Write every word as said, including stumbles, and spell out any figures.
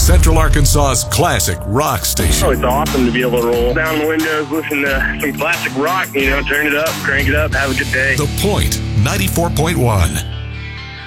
Central Arkansas's classic rock station. Oh, it's awesome to be able to roll down the windows, listen to some classic rock, you know, turn it up, crank it up, have a good day. The Point, ninety-four point one.